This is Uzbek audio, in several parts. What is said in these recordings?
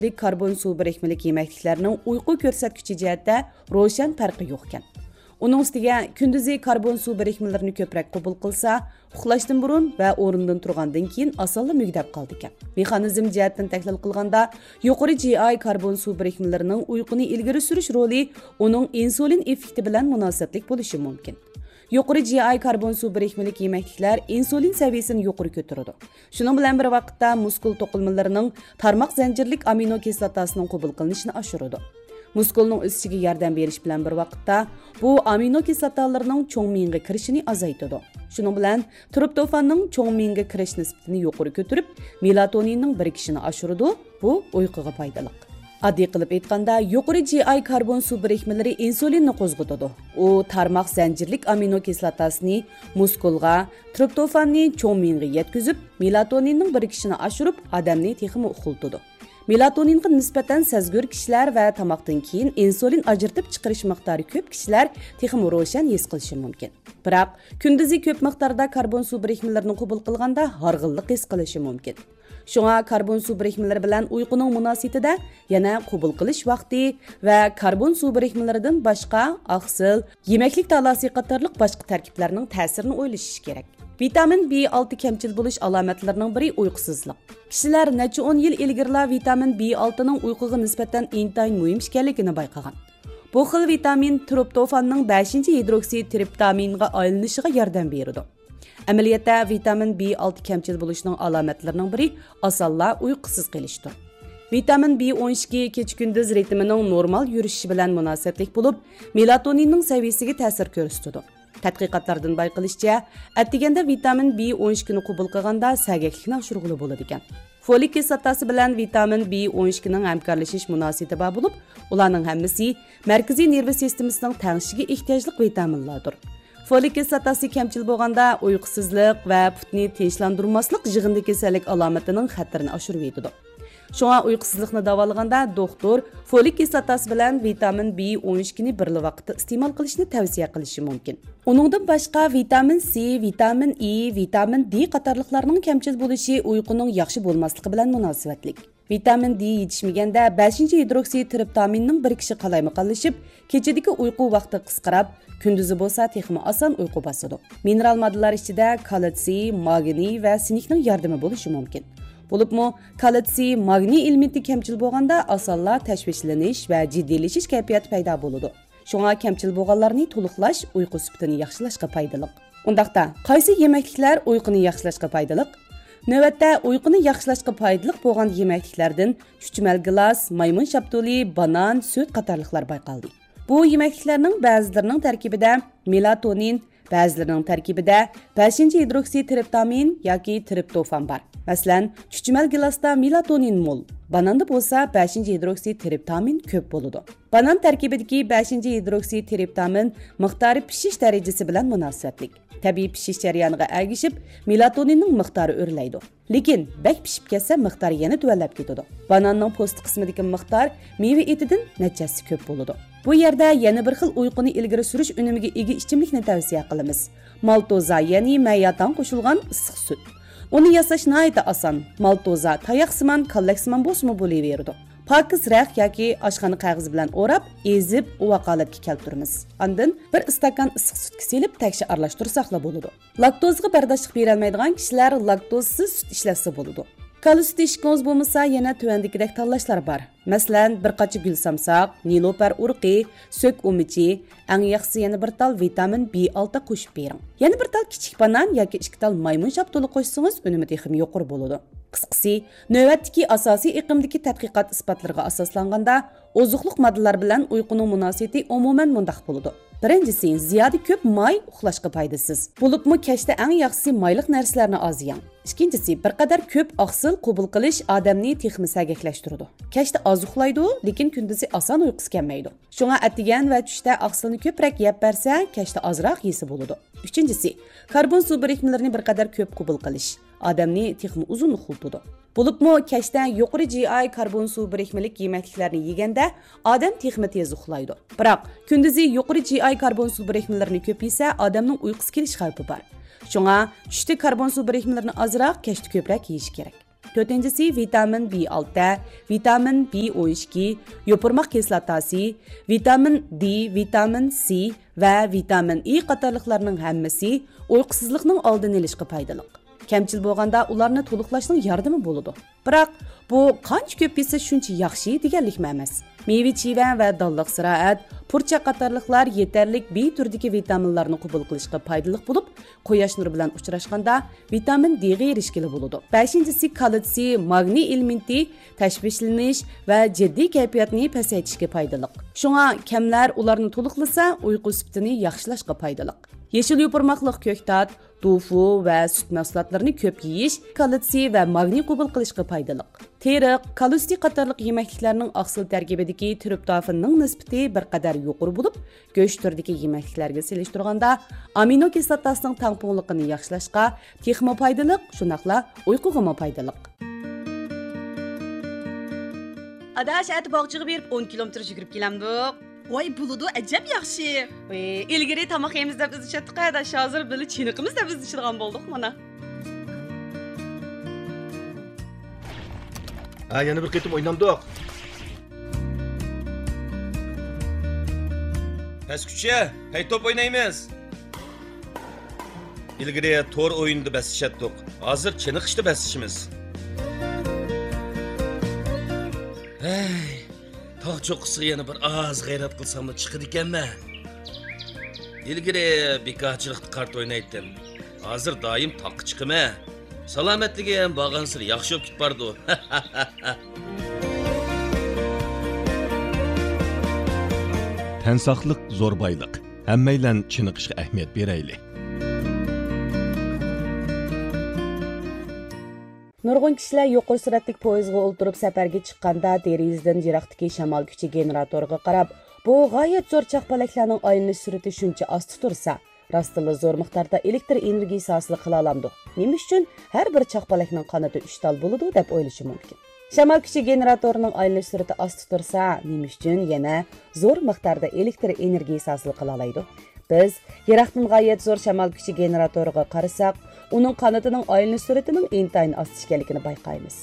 Karbon suv birikmelik yemekliklerinin uyku ko'rsatkichi jihatda ro'shan farqi yo'q ekan. Uning ustiga kunduzi karbon suv birikmelerini ko'proq qabul qilsa, uxlashdan burun va o'rindan turgandan keyin osonla mugdab qoldi ekan. Mexanizm jihatdan tahlil qilganda, yuqori GI karbon suv birikmelerining uyquni ilgari surish roli uning insulin effekti bilan munosabatlik bo'lishi mumkin. Yuqori GI karbon suv birikmelik yemeklikler insulin seviyesini yuqori ko'taradi. Shuning bilan bir vaqtda muskul to'qilmalarining tarmoq zanjirlik amino kislotasining qabul qilinishini oshiradi. Muskulning o'sishiga yordam berish bilan bir vaqtda bu amino kislotalarning cho'ng miyga kirishini azaytadi. Shuning bilan triptofanning cho'ng miyga kirish nisbatini yuqori ko'tarib, melatoninning birikishini oshiradi. Bu uyquga foydali. Addiy qilib aytganda, yuqori GI karbon suv birikmeleri insulinni qo'zg'atadi. U tarmoq zanjirlik amino kislotasini muskulga, triptofanni cho'ng miyga yetkazib, melatoninning birikishini oshirib, odamni texmi uxultadi. Melatoninga nisbatan sezgur kishilar va tamoqdan keyin insulin ajratib chiqarish miqdori ko'p kishilar texmi ro'shan his qilishi mumkin. Biroq kunduzi ko'p miqdorda karbon suv birikmelerini qabul qilganda harg'inlik his qilishi mumkin. Shunga karbon suv birikmeleri bilan uyquning munosabatida yana qabul qilish vaqti va karbon suv birikmeleridan boshqa oqsil, yemeklik talasi qatorliq boshqa tarkiblarning ta'sirini o'ylashish kerak. Vitamin B6 kamchil bo'lish alomatlarining biri uyqusizlik. Kishilar necha 10 yil ilgirla vitamin B6 ning uyquga nisbatan intayin muhim ekanligini bayqagan. Bu xil vitamin triptofanning 5-hidroksitriptaminga aylanishiga yordam beradi. Amaliyotda vitamin B6 kamchil bo'lishining alomatlarining biri osonla uyqusiz qolishdir. Vitamin B12 kecha-kunduz ritmining normal yurishi bilan munosabatlik bo'lib, melatoninning saviyasiga ta'sir ko'rsatadi. Tadqiqotlardan bayqilishicha, attiganda vitamin B12 ni qabul qilganda sagaklikni oshirg'ili bo'ladi ekan. Folik kislotasi bilan vitamin B12 ning hamkorlashish munosabati bor bo'lib, ularning hammasi markaziy nerv sistemasining tangshiga ehtiyojli vitaminlardir. Folik kislotasi kamchil bo'lganda uyqusizlik va putni tinchlantirmaslik yig'indi kasallik alomatining xatarini oshirib yetadi. Shunga uyqusizlikni davolaganda doktor folik kislotasi bilan vitamin B12 ni birli vaqtda iste'mol qilishni tavsiya qilishi mumkin. Uningdan boshqa vitamin C, vitamin E, vitamin D qatorliqlarning kamchil bo'lishi uyquning yaxshi bo'lmasligi bilan munosabatlik. Vitamin D yetishmaganda 5-hidroksitriptaminning birikishi qalaymiqonlashib, kechadagi uyqu vaqti qisqarib, kunduzi bo'lsa texmi oson uyqu bosadi. Mineral moddalar ichida kalsiy, magniy va sinikning yordami bo'lishi mumkin. Bo'libmi, kalsiy, magniy elementi kamchil bo'lganda osonla tashvishlanish va jiddiylashish kayfiyati paydo bo'ladi. Shunga kamchil bo'lganlarni to'liqlash uyqu sifatini yaxshilashga foydali. Undaqda, qaysi yemekliklar uyquni yaxshilashga foydali? Navbatda uyquni yaxshilashga foydali bo'lgan yemekliklardan chuchmal gilos, maymun shaptuli, banan, sut qatorliqlar bayqaldi. Bu yemekliklarning ba'zilarining tarkibida melatonin, ba'zilarining tarkibida 5-hidroksitriptamin yoki triptofan bor. Masalan, chuchmal gilosda melatonin mo'l, bananda bo'lsa 5-hidroksitriptamin ko'p bo'ladi. Banan tarkibidagi 5-hidroksitriptamin miqdori pishish darajasi bilan munosabatlik. Tabiiy pishish jarayoniga ergishib, melatoninning miqdori o'rlaydi. Lekin bak pishib ketsa miqdori yana tuvalab ketadi. Bananning po'sti qismidagi miqdor meva etidan nechasi ko'p bo'ladi. Bu yerda yana bir xil uyquni ilgari surish unumiga ega ichimlikni tavsiya qilamiz. Maltoza, ya'ni mayyadan qo'shilgan issiq sut. Uni yasash nihoyatda oson. Maltoza tayoqsimon, kallaksiman bo'lsa bo'laveradi. Pokiz raq yoki oshxona qog'ozi bilan o'rab, ezib, vaqolatga keltiramiz. Ondan bir istakan issiq sutga selib, takshi aralashtirsak bo'ladi. Laktozga bardoshlik bera olmaydigan kishilar laktozsiz sut ishlatsa bo'ladi. Kali sut ishqingiz bo'lmasa, yana tuvandagidek tanlashlar bor. Masalan, bir qacha gul samsoq, nilopar urqi, so'k umichi, eng yaxshisi yana bir tal vitamin B6 qo'shib bering. Yana bir tal kichik banan yoki 2 tal maymun shaptuli qo'shsangiz, unumi texmi yuqori bo'ladi. Qisqasi, navbatdagi asosiy iqimdagi tadqiqot isbotlariga asoslanganda, oziqliq moddalar bilan uyquning munosabati umuman mundaq bo'ladi. Birinchisi, ziyoda ko'p may uxlashga foydasiz. Bo'libmi kechda eng yaxshisi mayliq narsalarni oziyang. Ikkinchisi, bir qadar ko'p oqsil qabul qilish odamni texmi sagaklashtiradi. Kechda oz uxlaydi, lekin kunduzi oson uyqusi kelmaydi. Shunga atigan va tushda oqsilni ko'proq yeb bersa, kechda ozroq yesa bo'ladi. Uchinchisi, karbon suv birikmalarini bir qadar ko'p qabul qilish odamni texmi uzun uxlatadi. Bo'libmi kechda yuqori GI karbon suv birikmelik yemekliklarni yeganda odam texmi tez uxlaydi. Biroq kunduzi yuqori GI karbon suv birikmalarini ko'p yesa, odamning uyqusi kelish xavfi bor. Shunga tushda karbon suv birikmalarini ozroq, kechda ko'proq yeyish kerak. To'rtinchisi vitamin B6, vitamin B12, yopurmoq kislotasi, vitamin D, vitamin C va vitamin E qatorliqlarning hammasi uyqusizlikning oldini olishga foydali. Kamchil bo'lganda ularni to'liqlashning yordami bo'ladi. Biroq bu qancha ko'p yesa shuncha yaxshi deganlik emas. Meva-cheva va donliq ziroat, purcha qatorliqlar yetarlik B turdagi vitaminlarni qabul qilishga foydali bo'lib, quyosh nuri bilan uchrashganda vitamin D ga erishgili bo'ladi. 5-si kalsiy, magniy elementi tashvishlanish va jiddiy kayfiyatni pasaytishga foydali. Shunga kamlar ularni to'liqlasa, uyqu sifatini yaxshilashga foydali. Yeşil yopurmaqlıq ko'ktat, tofu va sut mahsulotlarini ko'p yeyish kalsiy va magniy qabul qilishga foydali. Teriq, kalsiy qatorliq yemekliklarning aqsil tarkibidagi triptofanning nisbati bir qadar yuqori bo'lib, go'sht turidagi yemekliklarga selishtirganda amino kislotasining tangpungliqini yaxshilashga texmo foydali, shunaqla uyquga foydali. Adash at bog'chiga berib 10 kilometr yugurib kelamdik. Voy buludu ajab yaxshi. İlgari tamoq yeymiz deb izlashatdik, adash hozir bili chiniqimiz deb izlashadigan bo'ldik mana. Yana bir qitim o'ynamdik. Pastkucha, hay top o'ynaymiz. Ilgari to'r o'yinda basishatdik. Hozir chiniqishda basishimiz. Tog' cho'qqisiga yana bir oz g'ayrat qilsam-da chiqadi ekanman. Ilgari bekorchilikda kart o'ynaydim. Hozir doim toqqa chiqaman. Salomatligi ham borgansir yaxshi bo'lib ketbardi. Tan saqliq zo'r boyliq. Hammaylan chiniqishga ahamiyat beraylik. Nurg'un kishilar yuqori sur'atli poyezdga o'ltirib safarga chiqqanda derazadan jiroqdagi shamol kuchi generatoriga qarab, bu g'oyat zo'r chaqpalaklarning aylanish sur'ati shuncha osti tursa, rostila zo'r miqdorda elektr energiyasi hosil qila olamdi. Nima uchun har bir chaqpalakning qanoti 3 tal bo'ladi deb o'ylashi mumkin. Shamol kuchi generatorining aylanish sur'ati osti tursa, nima uchun yana zo'r miqdorda elektr energiyasi hosil qila oladi? Biz yiroqdan g'oyat zo'r shamol kuchi generatoriga qarasak, uning qanotining aylanish sur'atining intayin osti ekanligini bayqaymiz.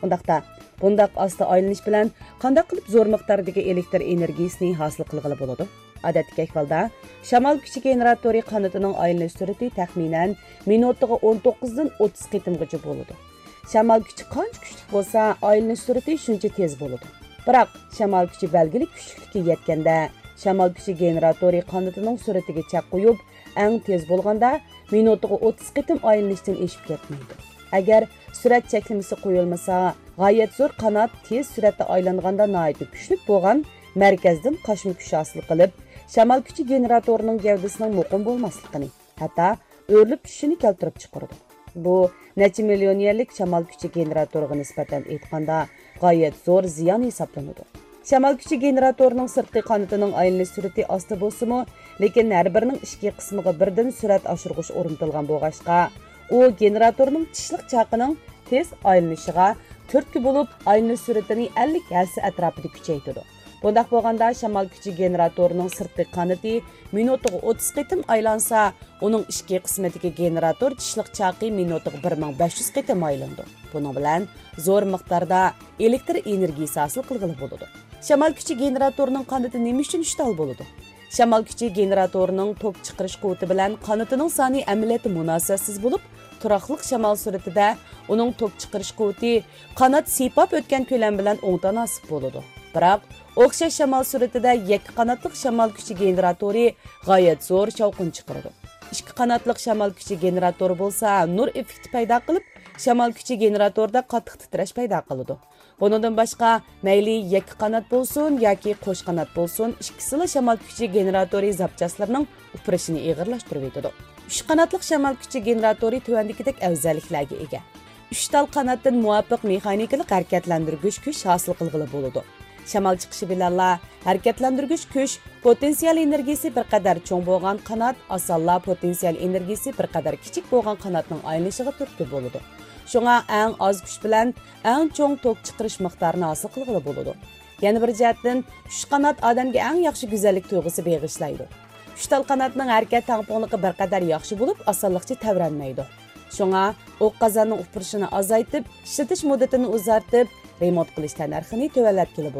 Bundaq osti aylanish bilan qanday qilib zo'r miqdordagi elektr energiyasini hosil qilg'ili bo'ladi? Odatdagi ahvolda shamol kuchi generatori qanotining aylanish sur'ati taxminan minutiga 19 dan 30 qitimgacha bo'ladi. Shamol kuchi qancha kuchli bo'lsa, aylanish sur'ati shuncha tez bo'ladi. Biroq shamol kuchi belgili kuchlilikka yetganda shamol kuchi generatori qanotining sur'atiga chaq qo'yib, eng tez bo'lganda minutiga 30 qitim aylanishdan eshib ketmaydi. Agar surat cheklamasi qo'yilmasa, g'oyat zo'r qanot tez suratda aylanganda nihoyat kuchli bo'lgan markazdan qo'shma kuch hosil qilib, shamol kuchi generatorining gavdasining muqim bo'lmasligini, hatto o'rlib tushishini keltirib chiqaradi. Bu necha million yillik shamol kuchi generatoriga nisbatan aytganda g'oyat zo'r ziyon hisoblanadi. Shamol kuchi generatorining sirtqi qanotining aylanish sur'ati osti bo'lsa-mu, lekin har birining ikki qismiga birdan surat oshirg'ish o'rnatilgan bo'lg'ashqa, u generatorning tishliq chaqining tez aylanishiga turtki bo'lib, aylanish sur'atini 50 hassa atrofida kuchaytiradi. Bundaq bo'lganda shamol kuchi generatorining sirtqi qanoti minutiga 30 qitim aylansa, uning ikki qismidagi generator tishliq chaqi minutiga 1500 qitim aylandi. Buning bilan zo'r miqdorda elektr energiyasi hosil qilg'ili bo'ladi. Shamol kuchi generatorining qanoti nima uchun 3 tal bo'ladi? Shamol kuchi generatorining tok chiqarish quvvati bilan qanotining soni amaliyotda munosabatsiz bo'lib, turaqliq shamol sur'atida uning tok chiqarish quvvati qanot sipab o'tgan ko'lam bilan o'ngtanasib bo'ladi. Biroq o'xshash shamol sur'atida yakka qanotliq shamol kuchi generatori g'oyat zo'r shovqin chiqaradi. Ikki qanotliq shamol kuchi generatori bo'lsa, nur effekti paydo qilib, shamol kuchi generatorda qattiq titrash paydo qiladi. Bundan boshqa, mayli yakka qanot bo'lsin yoki qo'sh qanot bo'lsin, ikkisila shamol kuchi generatori zapchaslarning upurishini og'irlashtirib etadi. 3 qanotliq shamol kuchi generatori tuvandagidek afzalliklarga ega. 3 tal qanotdan muvofiq mexanikalik harakatlantirgich kuch hosil qilg'ili bo'ladi. Shamol chiqishi bilan harakatlantirgich kuch potensial energiyasi bir qadar cho'ng bo'lgan qanot, osonla potensial energiyasi bir qadar kichik bo'lgan qanotning aylanishiga turtki bo'ladi. Shunga eng oz kuch bilan eng cho'ng tok chiqarish miqdorini hosil qilg'ili bo'ladi. Yana bir jihatdan 3 qanot odamga eng yaxshi go'zallik tuyg'usi bag'ishlaydi. 3 tal qanotning harakat tangpungligi bir qadar yaxshi bo'lib, osonlikcha tavranmaydi. Şoňa oq qazanning upurishini azaytib, ishlatish muddatini uzartib, remont qilish tannarxini tövenletkili bo'ldi.